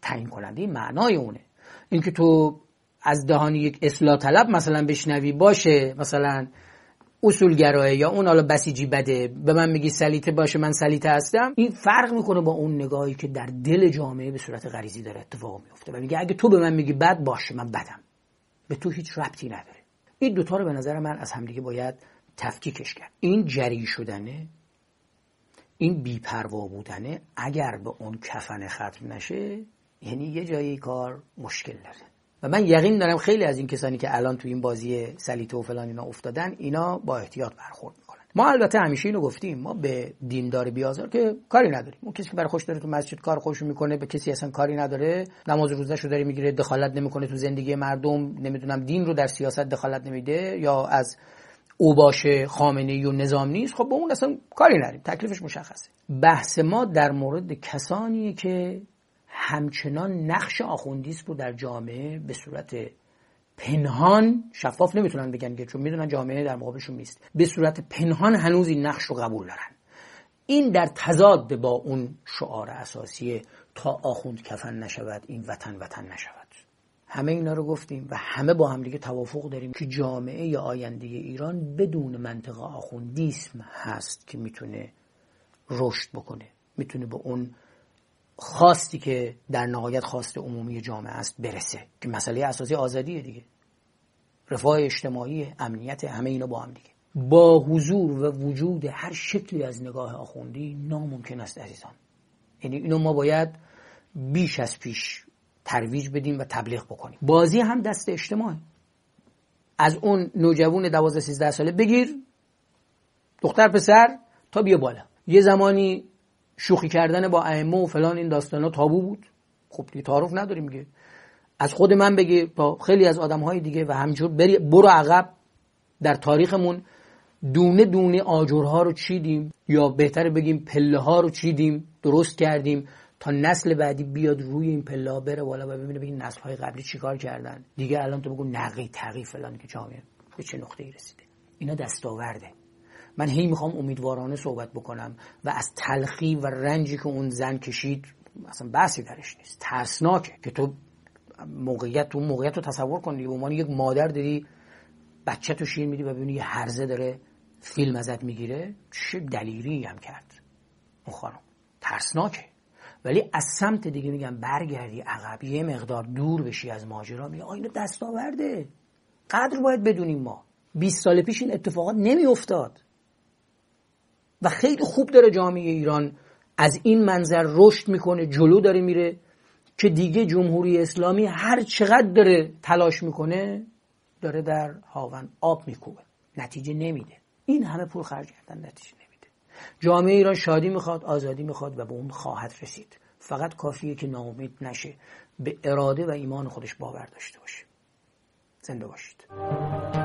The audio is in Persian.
تعیین کننده معنای اونه. اینکه تو از دهان یک اصلاح طلب مثلا بشنوی باشه مثلا اصولگرایه یا اون حالا بسیجی بده، به من میگی سلیطه باشه من سلیطه هستم، این فرق میکنه با اون نگاهی که در دل جامعه به صورت غریزی داره اتفاق میفته و میگه اگه تو به من میگی بد باشه من بدم، به تو هیچ ربطی نداره. این دوتا رو به نظر من از همدیگه باید تفکیکش کرد. این جری شدنه، این بی‌پروا بودنه اگر به اون کفن ختم نشه یعنی یه جایی کار مشکل داره. و من یقین دارم خیلی از این کسانی که الان تو این بازی سلیطه و فلان اینا افتادن اینا با احتیاط برخورد میکنن. ما البته همیشه اینو گفتیم، ما به دیندار بیازار که کاری نداریم. اون کسی که برای خوش داره تو مسجد کار خوش میکنه، به کسی اصلا کاری نداره، نماز روزه‌شو داره میگیره، دخالت نمیکنه تو زندگی مردم، نمیدونم دین رو در سیاست دخالت نمیده یا از اوباش خامنه‌ای و نظام نیست، خب با اون اصلا کاری نداریم، تکلیفش مشخصه. بحث ما در مورد کسانی که همچنان نقش آخوندیسم رو در جامعه به صورت پنهان، شفاف نمیتونن بگن که چون میدونن جامعه در مقابلشون نیست، به صورت پنهان هنوز این نقش رو قبول دارن. این در تضاد با اون شعار اساسی تا آخوند کفن نشود این وطن وطن نشود. همه اینا رو گفتیم و همه با هم دیگه توافق داریم که جامعه آینده ایران بدون منطق آخوندیسم هست که میتونه رشد بکنه، میتونه به اون خواستی که در نهایت خواست عمومی جامعه است برسه که مسئله اساسی آزادیه دیگه، رفاه اجتماعی، امنیت، همه اینا با هم دیگه. با حضور و وجود هر شکلی از نگاه آخوندی ناممکن است عزیزان. یعنی اینو ما باید بیش از پیش ترویج بدیم و تبلیغ بکنیم. بازی هم دست اجتماعی. از اون نوجوان 12-13 ساله بگیر، دختر پسر، تا بیا بالا. یه زمانی شوخی کردن با ائمه و فلان این داستانا تابو بود، خب دیگه تعارف نداریم دیگه. از خود من بگی تا خیلی از آدم‌های دیگه و همینجور برو عقب در تاریخمون دونه دونه آجرها رو چیدیم، یا بهتره بگیم پله ها رو چیدیم، درست کردیم تا نسل بعدی بیاد روی این پله ها بره بالا و ببینه این نسل‌های قبلی چیکار کردن. دیگه الان تو بگو نقی تقی فلان که جامعه به چه نقطه‌ای رسیده. اینا دستاورده. من هی میخوام امیدوارانه صحبت بکنم و از تلخی و رنجی که اون زن کشید اصلا بحثی درش نیست. ترسناکه که تو موقعیت رو تصور کن دیگه. به عنوان یک مادر داری بچه تو شیر میدی و ببینی یه هرزه داره فیلم ازت میگیره، چه دلیری هم کرد اون خانم. ترسناکه. ولی از سمت دیگه میگم برگردی عقب، یه مقدار دور بشی از ماجرا، میگه اینو دستاورده. قدر باید بدونیم ما 20 سال پیش این اتفاقات نمیافتاد و خیلی خوب داره جامعه ایران از این منظر رشد میکنه، جلو داره میره که دیگه جمهوری اسلامی هر چقدر داره تلاش میکنه داره در هاون آب میکوبه، نتیجه نمیده. این همه پول خرج کردن نتیجه نمیده. جامعه ایران شادی میخواد، آزادی میخواد و به اون خواهد رسید. فقط کافیه که ناامید نشه، به اراده و ایمان خودش باور داشته باشه. زنده باشید.